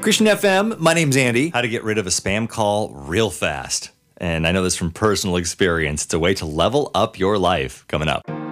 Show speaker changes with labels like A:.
A: Christian FM, my name's Andy. How to get rid of a spam call real fast. And I know this from personal experience. It's a way to level up your life coming up.